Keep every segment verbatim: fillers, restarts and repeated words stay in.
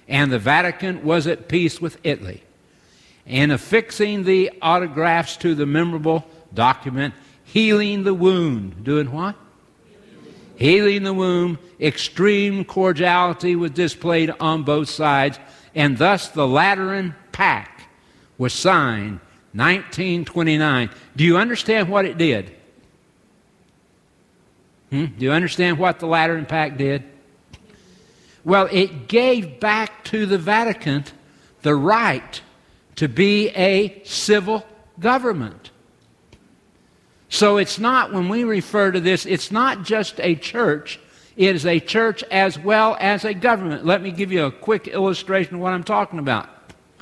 and the Vatican was at peace with Italy. And affixing the autographs to the memorable document, healing the wound. Doing what? Healing the wound. Extreme cordiality was displayed on both sides, and thus the Lateran Pact was signed nineteen twenty-nine. Do you understand what it did? Hmm? Do you understand what the Lateran Pact did? Well, it gave back to the Vatican the right to be a civil government. So it's not, when we refer to this, it's not just a church. It is a church as well as a government. Let me give you a quick illustration of what I'm talking about.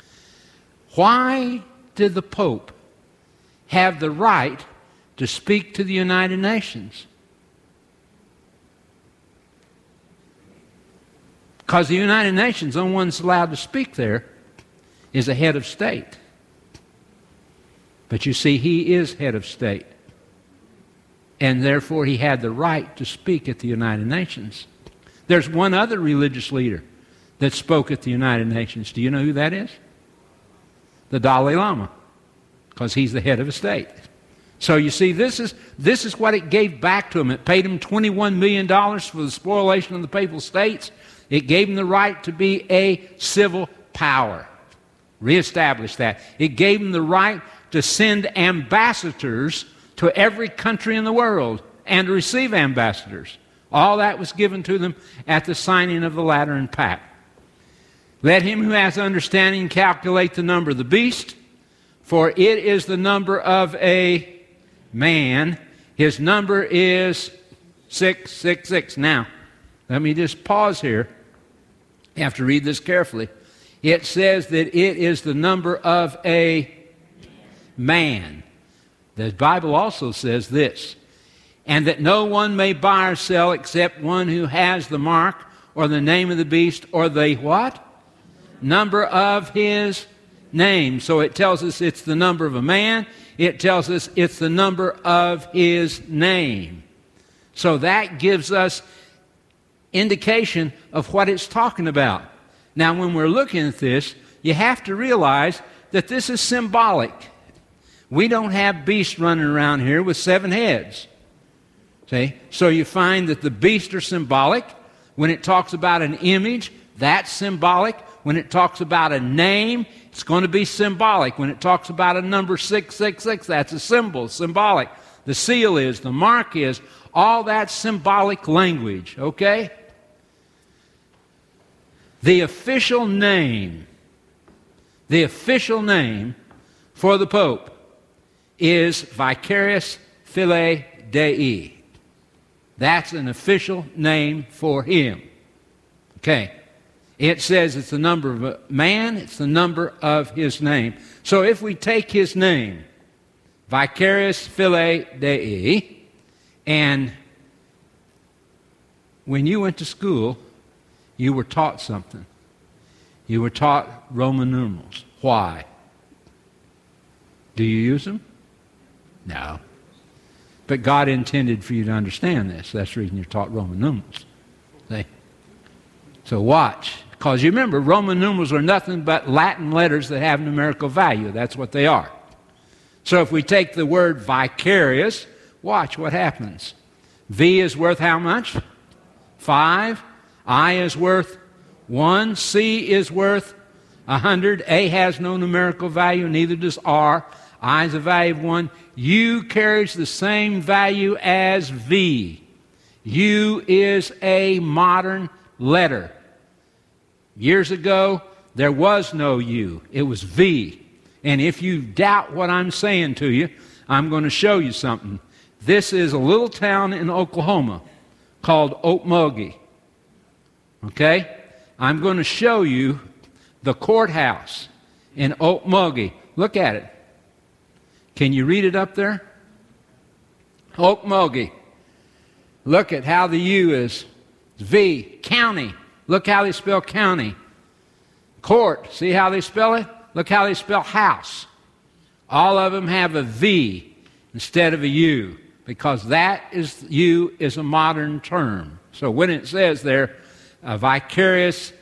Why did the Pope have the right to speak to the United Nations? Because the United Nations, the only one that's allowed to speak there is a head of state. But you see, he is head of state. And therefore, he had the right to speak at the United Nations. There's one other religious leader that spoke at the United Nations. Do you know who that is? The Dalai Lama, because he's the head of a state. So you see, this is, this is what it gave back to him. It paid him twenty-one million dollars for the spoliation of the Papal States. It gave him the right to be a civil power. Reestablished that. It gave him the right to send ambassadors to every country in the world and to receive ambassadors. All that was given to them at the signing of the Lateran Pact. Let him who has understanding calculate the number of the beast, for it is the number of a man. His number is six six six. Now, let me just pause here. You have to read this carefully. It says that it is the number of a man. The Bible also says this, and that no one may buy or sell except one who has the mark or the name of the beast or the what? Number of his name. So it tells us it's the number of a man. It tells us it's the number of his name. So that gives us indication of what it's talking about. Now, when we're looking at this, you have to realize that this is symbolic. We don't have beasts running around here with seven heads. See? So you find that the beasts are symbolic. When it talks about an image, that's symbolic. When it talks about a name, it's going to be symbolic. When it talks about a number six six six, that's a symbol, symbolic. The seal is, the mark is, all that symbolic language, okay? The official name, the official name for the Pope is Vicarius Filii Dei. That's an official name for him. Okay. It says it's the number of a man, it's the number of his name. So if we take his name, Vicarius Filii Dei, and when you went to school, you were taught something. You were taught Roman numerals. Why? Do you use them? No. But God intended for you to understand this. That's the reason you're taught Roman numerals. See? So watch. Because you remember, Roman numerals are nothing but Latin letters that have numerical value. That's what they are. So if we take the word vicarious, watch what happens. V is worth how much? Five. I is worth one. C is worth a hundred. A has no numerical value, neither does R. I is a value of one. U carries the same value as V. U is a modern letter. Years ago, there was no U. It was V. And if you doubt what I'm saying to you, I'm going to show you something. This is a little town in Oklahoma called Okmulgee. Okay? I'm going to show you the courthouse in Okmulgee. Look at it. Can you read it up there? Okmulgee. Look at how the U is. V. County. Look how they spell county. Court. See how they spell it? Look how they spell house. All of them have a V instead of a U, because that is, U is a modern term. So when it says there, uh, Vicarius